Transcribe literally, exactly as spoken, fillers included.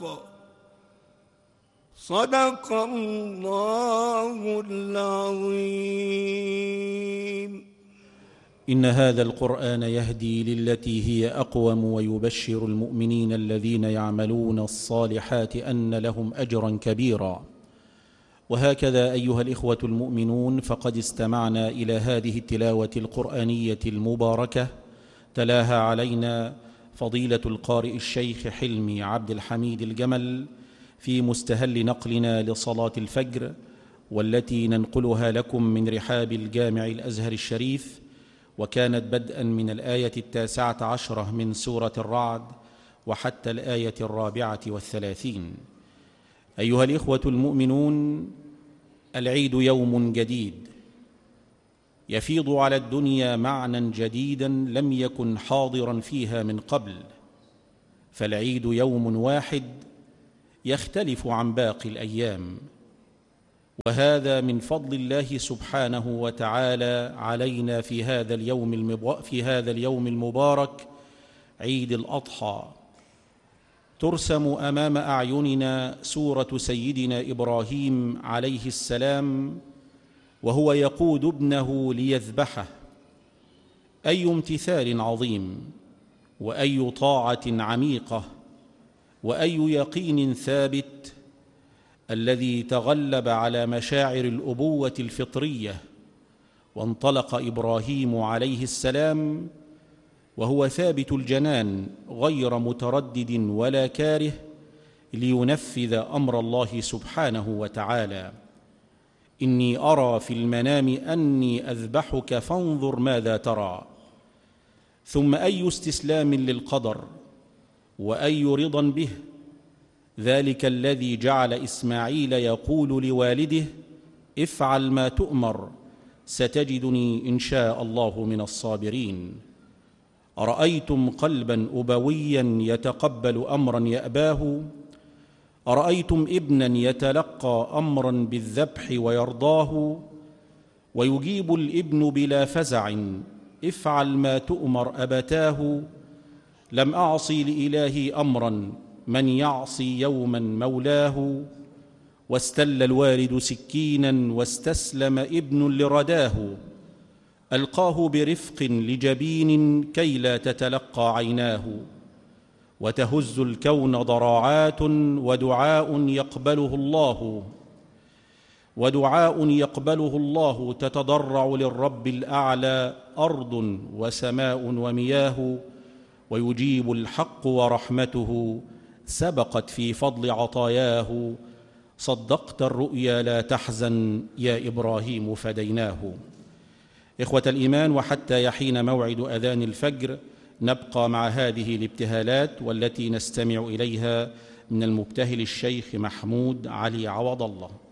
صدق الله العظيم. إن هذا القرآن يهدي للتي هي أقوم ويبشر المؤمنين الذين يعملون الصالحات أن لهم أجرا كبيرا. وهكذا أيها الإخوة المؤمنون، فقد استمعنا إلى هذه التلاوة القرآنية المباركة تلاها علينا فضيلة القارئ الشيخ حلمي عبد الحميد الجمل في مستهل نقلنا لصلاة الفجر، والتي ننقلها لكم من رحاب الجامع الأزهر الشريف، وكانت بدءا من الآية التاسعة عشرة من سورة الرعد وحتى الآية الرابعة والثلاثين. أيها الإخوة المؤمنون، العيد يوم جديد يفيض على الدنيا معنى جديدا لم يكن حاضرا فيها من قبل، فالعيد يوم واحد يختلف عن باقي الأيام، وهذا من فضل الله سبحانه وتعالى علينا في هذا اليوم في هذا اليوم المبارك، عيد الأضحى. ترسم أمام أعيننا سورة سيدنا إبراهيم عليه السلام وهو يقود ابنه ليذبحه. أي امتثال عظيم، وأي طاعة عميقة، وأي يقين ثابت الذي تغلب على مشاعر الأبوة الفطرية. وانطلق إبراهيم عليه السلام وهو ثابت الجنان غير متردد ولا كاره لينفذ أمر الله سبحانه وتعالى. إني أرى في المنام أني أذبحك فانظر ماذا ترى. ثم أي استسلام للقدر، وأي رضا به، ذلك الذي جعل إسماعيل يقول لوالده: افعل ما تؤمر ستجدني إن شاء الله من الصابرين. أرأيتم قلبا أبويا يتقبل أمرا يأباه؟ أرأيتم ابنا يتلقى أمرا بالذبح ويرضاه؟ ويجيب الابن بلا فزع: افعل ما تؤمر أبتاه. لم أعصي لإلهي أمرا، من يعصي يوما مولاه. واستل الوالد سكينا واستسلم ابن لرداه، ألقاه برفق لجبين كي لا تتلقى عيناه. وتهز الكون ضراعات ودعاء يقبله الله ودعاء يقبله الله تتضرع للرب الأعلى أرض وسماء ومياه. ويجيب الحق ورحمته سبقت في فضل عطاياه. صدقت الرؤيا لا تحزن يا إبراهيم فديناه. إخوة الإيمان، وحتى يحين موعد أذان الفجر نبقى مع هذه الابتهالات والتي نستمع إليها من المبتهل الشيخ محمود علي عوض الله.